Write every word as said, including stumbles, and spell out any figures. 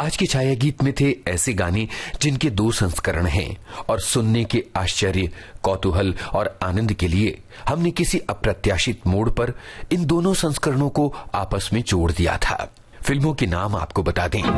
आज के छाया गीत में थे ऐसे गाने जिनके दो संस्करण हैं और सुनने के आश्चर्य, कौतूहल और आनंद के लिए हमने किसी अप्रत्याशित मोड़ पर इन दोनों संस्करणों को आपस में जोड़ दिया था। फिल्मों के नाम आपको बता दें।